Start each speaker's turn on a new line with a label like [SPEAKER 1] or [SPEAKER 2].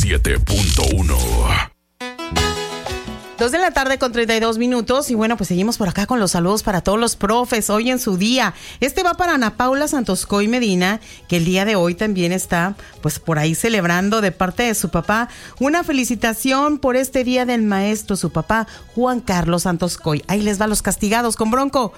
[SPEAKER 1] 97.1.
[SPEAKER 2] 2:32 p.m. y bueno, pues seguimos por acá con los saludos para todos los profes hoy en su día. Este va para Ana Paula Santoscoy Medina, que el día de hoy también está pues por ahí celebrando de parte de su papá. Una felicitación por este día del maestro, su papá Juan Carlos Santoscoy. Ahí les va los castigados con Bronco.